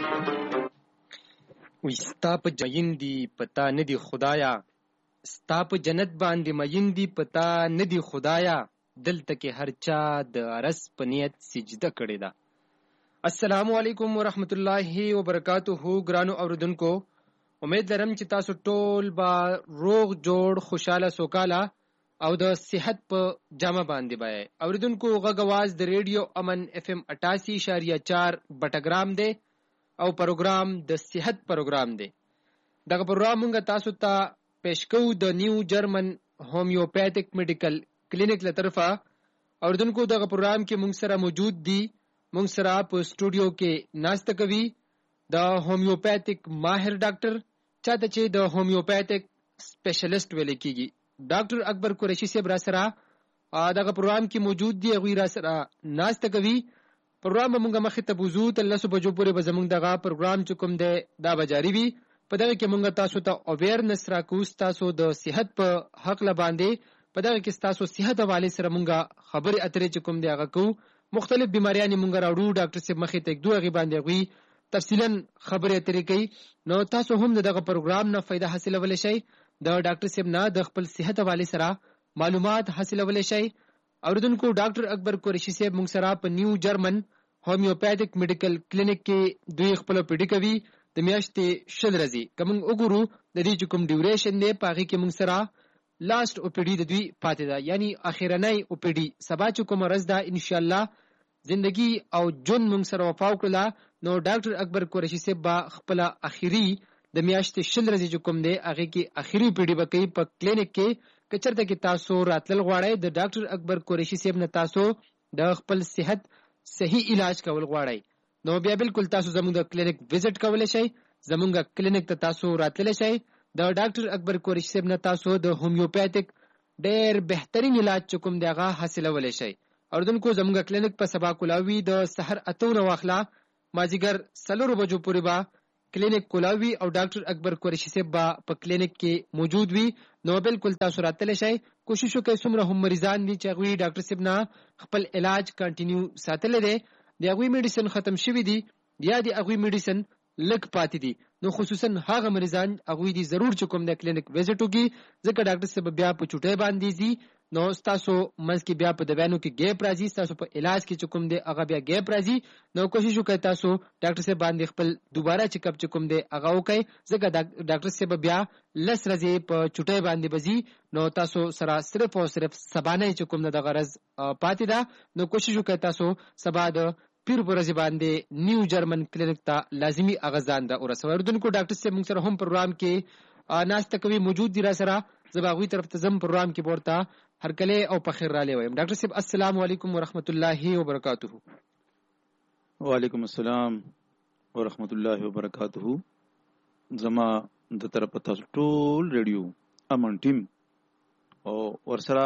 وی ستا په جین دی پتا نه دی خدایا، ستا په جنت باندې مین دی پتا نه دی خدایا، دلته کې هر چا د عرس په نیت سجده کړې ده. السلام علیکم ورحمت الله وبرکاتہ. ګرانو اوریدونکو، امید لرم چې تاسو ټول با روغ جوړ خوشاله سوکاله او د صحت په جامه باندې بای. اوریدونکو، غږ आवाज د ریډیو امن اف ام 88.4 بټګرام دی او پروګرام د صحت پروګرام دی. دغه پروګرام موږ تاسو ته پیش کوو د نیو جرمن هومیوپیتھک میډیکل کلینیک له طرفه. اوریدونکو، دغه پروګرام کې موږ سره موجود دي، موږ سره په سټوډیو کې ناسته کوي د هومیوپیتھک ماهر ډاکټر، چاته چې د هومیوپیتھک سپیشلیست ویل کیږي، ډاکټر اکبر قریشی صاحب را سره دغه پروګرام کې موجود دي. هغوی را سره ناسته کوي. پروګرام به موږ مخې ته بوزو تر 10 بجو پورې به زموږ دغه پروګرام چې کوم دی دا به جاري وي. په دغه کې موږ تاسو ته اویرنس راکوو تاسو د صحت په حق باندې. په دغه کې تاسو صحت حواله سره موږ خبرې اترې چې کوم دی هغه کوو. مختلف بیماریاں موږ راوړو، ډاکټر صاحب مخې ته دوه غي باندې غوي تفصیلا خبرې اترې کوي. نو تاسو هم دغه پروګرام نه فائدہ حاصلولای شئ، د ډاکټر صاحب نه د خپل صحت حواله سره معلومات حاصلولای شئ. اوریدونکو، ډاکټر اکبر قریشی صاحب موږ سره په نیو جرمن هومیوپیتھک میډیکل کلینیک کې دوی خپل پیډي کوي د میاشتې 10 ورځې. کوم وګورو د دې کوم ډیوریشن دی پاغي کې موږ سره لاست او پیډي د دوی پاتې ده، یعنی اخیرنۍ او پیډي. سبا چې کوم ورځ ده ان شاء الله زندگی او جون موږ سره وفا وکړه، نو ډاکټر اکبر قریشی صاحب با خپل اخیری د میاشتې 10 ورځې کوم دی هغه کې اخیری پیډي وکړي په کلینیک کې. کچرته کې تاسو راتلل غواړئ د ډاکټر اکبر قریشی صاحب نه تاسو د خپل صحت صحیح علاج کول غواړئ، نو بیا بالکل تاسو زموږ د کلینیک وزټ کولای شئ. زموږ کلینیک ته تاسو راتللی شئ. د ډاکټر اکبر قریشی صاحب نه تاسو د هومیوپیتھک ډېر بهترین علاج کوم دی هغه حاصلولی شئ. اوریدونکو، زموږ کلینیک په سبا کولاوي د سحر 8 واخلا مازیګر 4 بجو پورې با کلینیک کولاوي او ډاکټر اکبر قریشی صاحب با په کلینیک کې موجود وي. نو بالکل تاسو راتللی شئ. کوشش وکړئ څومره هم مریضان دي چې هغوی ډاکټر صاحب نه خپل علاج کنټینیو ساتلی دی، د هغوی میډیسن ختم شوي دي یا د هغوی میډیسن لږ پاتې دي، نو خصوصا هغه مریضان هغوی دي ضرور چې کوم د کلینیک وزټ وکړي، ځکه ډاکټر صاحب بیا په چوټۍ باندې ځي، نو ستاسو منځ کې بیا په دوايانو کې ګیپ راځي، ستاسو په علاج کې چې کوم دی هغه بیا ګیپ راځي. نو کوشش وکړئ تاسو ډاکټر صاحب باندې خپل دوباره چیک اپ چې کوم دی هغه وکړئ، ځکه ډاکټر صاحب بیا 10 ورځې په چوټۍ باندې بزي، نو تاسو سره صرف او صرف سبانه چې کوم د غرض پاتې ده. نو کوشش وکړئ تاسو سبا د پیر ورځ باندې نیو جرمن کلینیک ته لازمی اغزان ده ورسوي. اردن کو ډاکټر صاحب موږ سره هم پروګرام کې ناشته کوي موجود دي را سره. زباغوی طرف ته زم پروګرام کې ورته هر کله او په خیر را لوي. ډاکټر صاحب السلام علیکم ورحمت الله وبرکاتہ. وعلیکم السلام ورحمت الله وبرکاتہ. زما د طرف ته ټول ریډیو امن ټیم او ورسره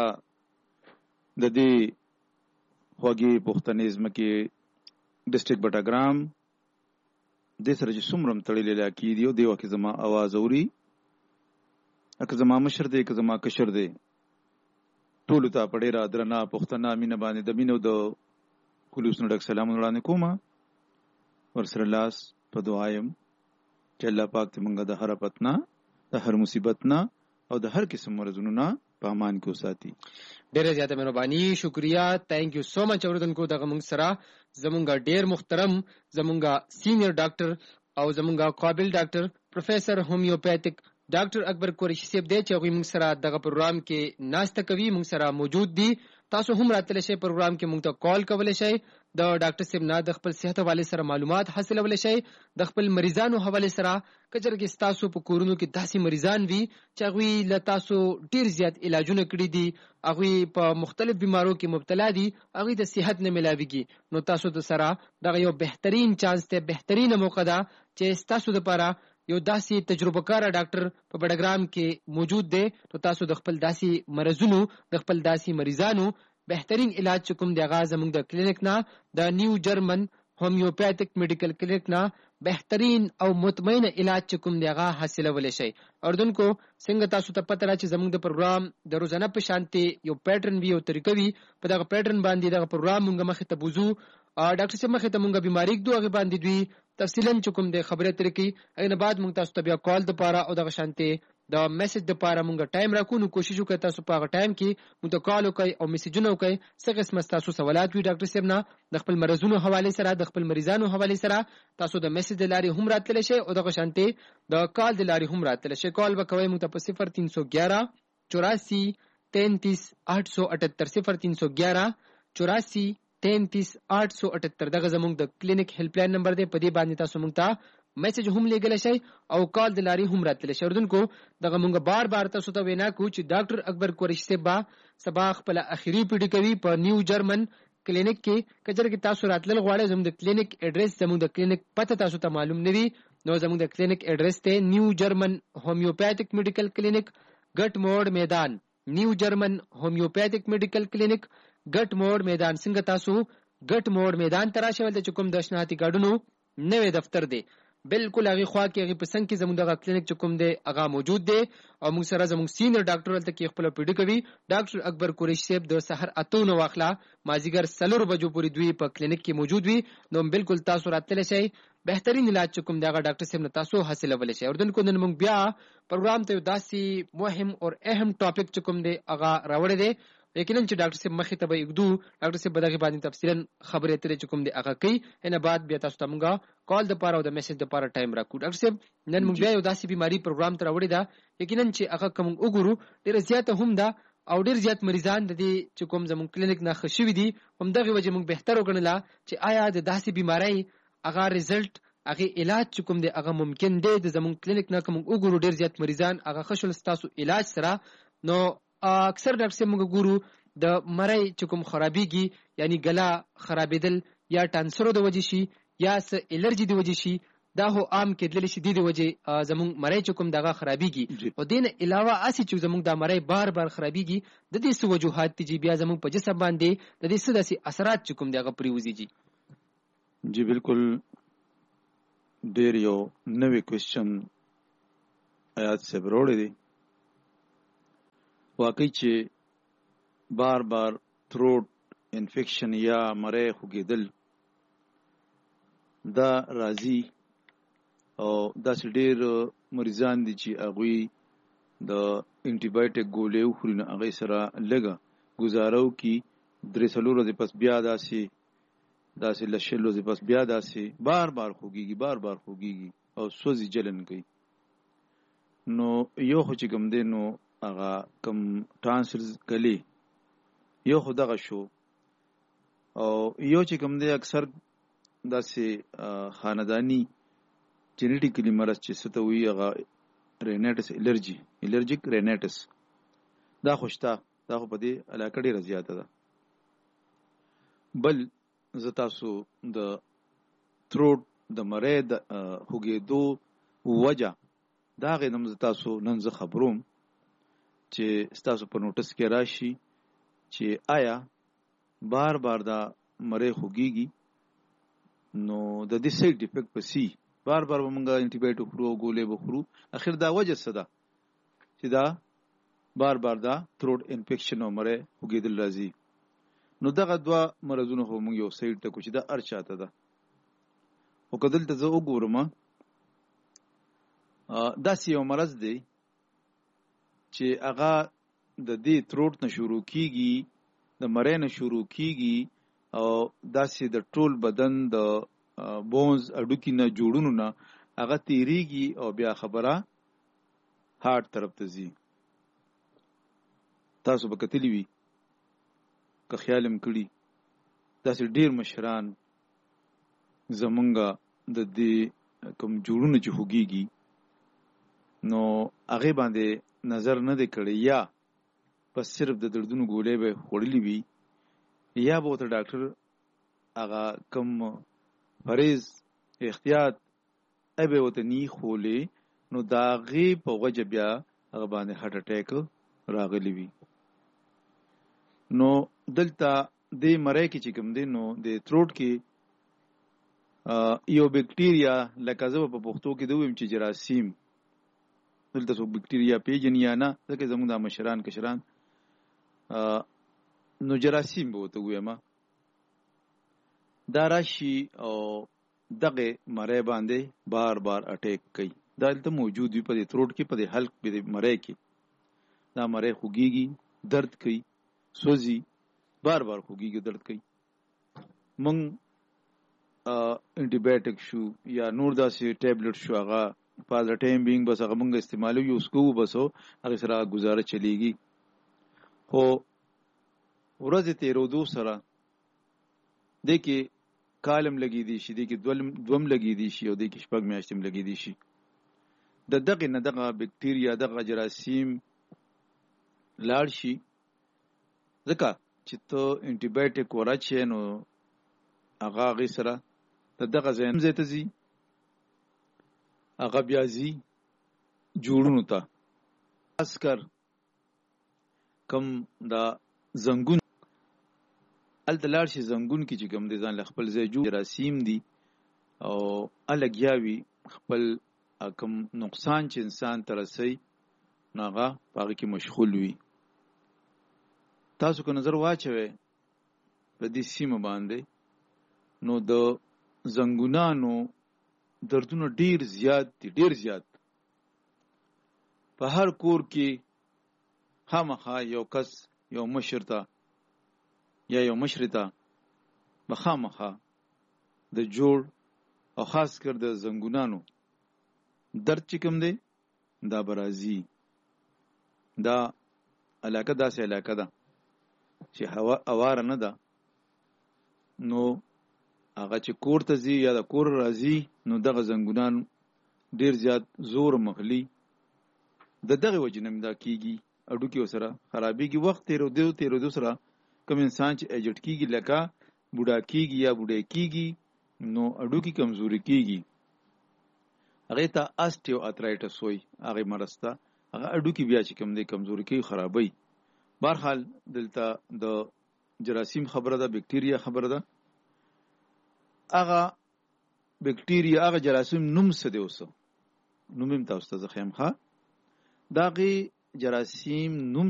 د دې خوږی پښتنیز مکه ډسټریکټ بټاګرام د سره چې څومره تړلې لاکی دی او دیو کې زما आवाज اوري، اګه زما مشر دی که زما کشر دی، ټول ته په ډیره درنه پښتنه مینه باندې د مینو د خلوص نو ډک سلام وړاندې کوم. ورسره لاس په دعایم چې الله پاک ته مونږه د هر پتنا د هر مصیبت نه او د هر قسم مرزونو نه په امان کې وساتي. ډیره زیاته مهرباني، شکریا، تhank you so much. اوردونکو دغه موږ سره زمونږه ډیر محترم زمونږه سینیئر ډاکټر او زمونږه قابل ډاکټر پروفیسور هومیوپیتھک ډاکټر اکبر قریشی صاحب دی چې موږ سره دغه پروګرام کې ناشته کوي، موږ سره موجود دي. تاسو هم راتلی شئ پروګرام کې موږ ته کال کولی شئ، د ډاکټر صاحب نه د خپل صحت حواله سره معلومات حاصلولی شئ، د خپل مریضانو حواله سره. کچر کې تاسو په کورونو کې داسې مریضان وي چې هغوی له تاسو ډیر زیات علاجونه کړي دي، هغوی په مختلف بیمارو کې مبتلا دي، هغوی د صحت نه ملاویږي، نو تاسو د سره دغه یو بهترین چانس ته بهترینه موقع ده چې تاسو لپاره یو داسې تجربه کار ډاکټر په بډګرام کې موجود دی. نو تاسو د خپل داسې مرزونو د خپل داسې مریضانو بهترین علاج کوم دی هغه زموږ د کلینیک نه د نیو جرمن هومیوپیتھک میډیکل کلینیک نه بهترین او مطمئن علاج کوم دی هغه حاصلولی شئ. اردن کو څنګه تاسو ته پته را چې زموږ د پروګرام د روزانه په شانتي یو پیټرن وی او طریقه وی، په دغه پیټرن باندې دغه پروګرام موږ مخې ته بوزو. ډاکټر صاحب مخې ته موږ بیماری دوه باندې دوی تفصیلا چې کوم د خبرې ترې کی اینه بعد مونږ تاسو ته بیا کال د پاره او د شانتي د میسج د پاره مونږ ټایم راکو نو کوشش وکړئ تاسو په هغه ټایم کې مونږ ته کال وکړئ او میسجونه وکړئ څه قسم تاسو سوالات وي ډاکټر صاحب نه د خپل مرزونو حواله سره د خپل مریضانو حواله سره تاسو د میسج د لارې هم راتلی شئ او د شانتي د کال د لارې هم راتلی شئ کال وکوي مونږ ته په 0311 84 33 878 0311 84 33 878 دغه زموږ د کلینیک هیلپ لاین نمبر دی په دې باندې تاسو مونږ ته میسج هم لګل شي او کال د لاري هم راتل شي وردونکو دغه مونږ بار تاسو ته وینا کو چې ډاکټر اکبر قریشی صاحب با سبا خپل اخیری پیډی کوي په نیو جرمن کلینیک کې کجر کې تاسو راتل غواړئ زموږ د کلینیک ایډریس زموږ د کلینیک پته تاسو ته معلوم نه وي نو زموږ د کلینیک ایډریس ته نیو جرمن هومیوپیتھک میډیکل کلینیک ګټ موډ میدان نیو جرمن هومیوپیتھک میډیکل کلینیک ګټ موډ میدان څنګه تاسو ګټ موډ میدان تراشه ول د کوم د شناختی کارډونو نوې دفتر دی بالکل هغه خوا کې هغه پسند کې زموږ د کلینیک چې کوم دی هغه موجود دی او موږ سره زموږ سینیئر ډاکټر ولته کې خپل پیډی کوي ډاکټر اکبر قریشی صاحب د سحر اتونو واخلا مازیګر سلور بجو پوری دوی په کلینیک کې موجود وي نو بالکل تاسو راتل شئ بهترین علاج چې کوم دغه ډاکټر صاحب نه تاسو حاصل ولې شئ اردن کو نن موږ بیا پروګرام ته داسي مهم او اهم ټاپک چې کوم دی هغه راوړی دی یقینا چې ډاکټر صاحب مخې ته به یګدو ډاکټر صاحب بدغه باندې تفصیلا خبرې اترې چې کوم دی هغه کوي ان بعد بیا تاسو ته موږ کال د پاره او د میسج د پاره ټایم راکو ډاکټر صاحب نن موږ بیا یو داسې بیماری پروګرام ته راوړی دا یقینا چې هغه کوم وګورو ډیر زیاته هم دا او ډیر زیات مریضان د دې چې کوم زموږ کلینیک نه خښوي دي هم دغه وجه موږ بهتر وګڼلا چې آیا د داسې بیماری هغه رزلټ هغه علاج چې کوم دی هغه ممکن دی د زموږ کلینیک نه کوم وګورو ډیر زیات مریضان هغه خښول تاسو علاج سره نو اکثر ډاکټر صاحب موږ ګورو د مړی چې کوم خرابېږي یعنی ګلا خرابېدل یا ټانسرو د وجې شي یا س الرجی د وجې شي دا هو عام کېدل شي د وجې زموږ مړی چې کوم دغه خرابېږي او دین علاوه اسی چې زموږ د مړی بار خرابېږي د دې څه وجوهات دي بیا زموږ په جسم باندې د دې څه داسې اثرات چې کوم دغه پریوزي جی بالکل ډیر یو نوې کوېسچن آیات سے بروړې دي واقعي چې بار تھروټ انفیکشن یا مړی خوږېدل دا راځي او داسې ډېر مریضان دي چې هغوی د انټي بایوټیک ګولۍ وخوري نو هغې سره لږه ګزاره وکړي 3-4 ورځې پس بیا داسې له 6 ورځې پس بیا داسې بار خوږېږي او سوځي جلن کوي نو یو خو چې کوم دی نو هغه کوم ټانسلز کلی یو خو دغه شو او یو چې کوم دی اکثر داسې خاندانی جینیټیکلی مرض چې څه ته وایي هغه رینیټس الرجیک رینیټس دا خو شته دا خو په دې علاقه ډېره زیاته ده بل زه تاسو د تھروټ د مړی د خوږېدو وجه د هغې نه زه تاسو نن زه خبروم چې ستاسو په نوټس کې راشي چې آیا بار دا مړی خوږېږي نو د دې سایډ افیکټ په سي بار به موږ انټي بایوټیک خورو او ګولۍ به خورو اخر دا وجه څه ده چې دا بار دا تھروټ انفیکشن او مړی خوږېدل راځي نو دغه دوه مرضونه خو موږ یو سایډ ته کو چې دا هر چاته ده او که دلته زه وګورم داسې یو مرض دی چې هغه د دې تھروټ نه شروع کیږي د مړی نه شروع کیږي او داسې د ټول بدن د بونز اډوکی نه جوړونو نه هغه تیریږي او بیا خبره هارت طرف ته ځي تاسو به کتلی وي که خیال هم کړي داسې ډیر مشران زمونږه د دې کوم جوړونه چې خوږیږي نو هغې باندې نظر نه دی کړی یا بس صرف د دردونو ګولۍ به خوړلي وي یا به ورته ډاکټر هغه کم پرهیز احتیاط به ورته نی خولې نو د هغې په وجه بیا هغه باندې هارټ اټیک راغلی وي نو دلته دې مړی کې چې کوم دی نو د تھروټ کې یو بیکټیریا لکه زه په پښتو کې د ویم چې جراثیم دلته څوک بیکټیریا پیژني یا نه ځکه زموږ دا مشران کشران نو جراثیم به ورته ووایم دا راشي او دغه مړی باندې بار بار اٹیک کوي. دا دلته موجود وي په دې تروټ کې، په دې حلق په دې مړی کې. دا مړی خوږیږي، درد کوي، سوځي، بار بار خوږیږي، درد کوي. مونږ انټي بایوټیک شو یا نور داسې ټیبلټ شو، هغه په د ټایم بینګ بس هغه مونږ استعمالو یو اسکو بسو هغه سره گزاره چلیږي. خو ورځې تیرودو سره دې کې کالم لګی دی شي، دې کې دوم لګی دی شي، او دې کې شپږ میاشتې لګی دی شي. د دغه نه دغه بکټیریا دغه جراثیم لاړ شي، ځکه چې ته انټي بایوټیک ورچې نو هغه سره دغه ځای ته ځي، هغه بیا ځي جوړونو ته. خاص کر کم دا زنګون هلته لاړ شي، زنګون کې چې کوم دی ځان له خپل ځای جوړ جراثیم دي او الګیاوي خپل کوم نقصان چې انسان ته رسي نو هغه په هغې کې مشغول وي. تاسو که نظر واچوئ په دې سیمه باندې نو د زنګونانو دردونه ډیر زیات دي، ډیر زیات. په هر کور کې خامخا یو کس یو مشر ته یا یو مشر ته به خامخا د جوړ او خاص کر د زنګونانو درد چې کوم دی دا به راځي. دا علاقه داسې علاقه ده چې هوا اواره نه ده، نو هغه چې کور ته ځي یا د کور راځي نو دغه زنګونان ډیر زیات زور مخلي. د دغه وجې نه دا کیږي، اډوکي ورسره خرابېږي. وخت تېرېدو سره کوم انسان چې ایجټ کیږي لکه بوډا کیږي یا بوډۍ کیږي نو اډوکي کمزوري کیږي. هغې ته اسټیو اترایټس وایي، هغې مرض ته هغه اډوکي بیا چې کوم دی کمزوري کوي، خرابوي. بهرحال دلته د جراثیم خبره ده، بکټیریا خبره ده. هغه بکټیریا هغه جراثیم نوم څه دی؟ اوس نوم هم تاسو ته زه ښیم ښه. د هغې جراثیم نوم